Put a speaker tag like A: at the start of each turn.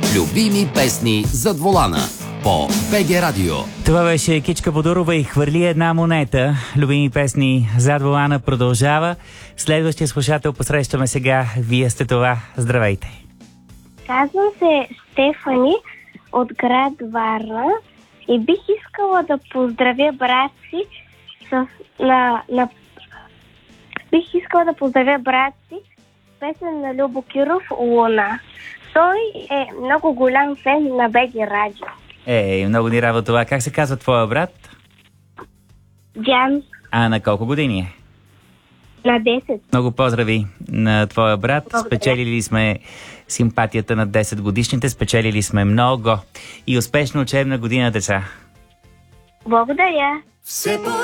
A: Любими песни зад волана по БГ Радио.
B: Това беше Кичка Бодурова и Хвърли една монета. Любими песни зад волана продължава. Следващия слушател посрещаме сега. Вие сте това. Здравейте.
C: Казвам се Стефани от град Варна и бих искала да поздравя брат си бих искала да поздравя брат си с песен на Любо Киров «Луна». Той е много голям фен на БГ Радио.
B: Много ни радва това. Как се казва твоя брат?
C: Диан.
B: А на колко години е?
C: На 10.
B: Много поздрави на твоя брат.
C: Благодаря.
B: Спечелили сме симпатията на 10 годишните. Спечелили сме много. И успешна учебна година, деца.
C: Благодаря.